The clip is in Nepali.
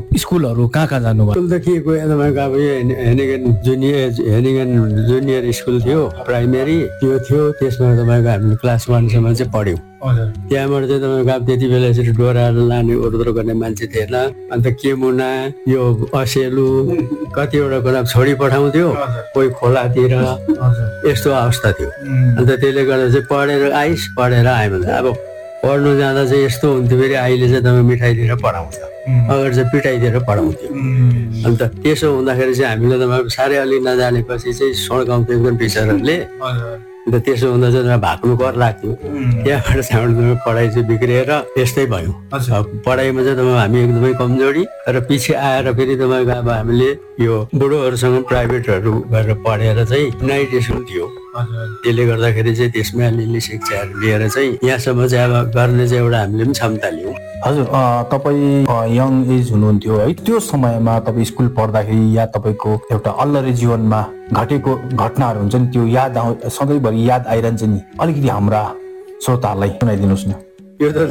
स्कुलहरू कहाँ जानुभयो? स्कुल त के गयो तपाईँको अब हेनिगन जुनियर स्कुल थियो प्राइमेरी त्यो थियो। त्यसमा तपाईँको हामीले क्लास 1 सम्म चाहिँ पढ्यौँ। त्यहाँबाट चाहिँ तपाईँको अब त्यति बेला यसरी डोराहरू लाने ओहोर गर्ने मान्छे थिएन। अन्त केमुना यो असेलु कतिवटा कुरा छोडी पठाउँथ्यो, कोही खोलातिर, यस्तो अवस्था थियो। अन्त त्यसले गर्दा चाहिँ पढेर आयो भने अब पढ्नु जाँदा चाहिँ यस्तो हुन्थ्यो। फेरि अहिले चाहिँ तपाईँ मिठाई दिएर पढाउँछ, अगाडि चाहिँ पिटाइ दिएर पढाउँथ्यो। अन्त त्यसो हुँदाखेरि चाहिँ हामीले तपाईँको साह्रै अलि नजानेपछि चाहिँ सड्काउँथ्यो एकदम टिचरहरूले। अन्त त्यसो हुँदा चाहिँ भाग्नु कर लाग्थ्यो। त्यहाँबाट चाहिँ पढाइ चाहिँ बिग्रिएर यस्तै भयो। पढाइमा चाहिँ तपाईँ हामी एकदमै कमजोरी, तर पछि आएर फेरि तपाईँको अब हामीले यो बुढोहरूसँग प्राइभेटहरू गरेर पढेर चाहिँ नाइट स्कुल थियो। त्यसले गर्दाखेरि चाहिँ त्यसमै अलिअलि शिक्षाहरू लिएर चाहिँ यहाँसम्म चाहिँ अब गर्ने चाहिँ एउटा हामीले पनि क्षमता लियौँ। हजुर, तपाईँ यङ एज हुनुहुन्थ्यो है, त्यो समयमा तपाईँ स्कुल पढ्दाखेरि या तपाईँको एउटा अल्लरी जीवनमा घटेको घटनाहरू हुन्छ नि, त्यो सधैँभरि याद आइरहन्छ नि, अलिकति हाम्रा श्रोताहरूलाई सुनाइदिनुहोस् न। यो त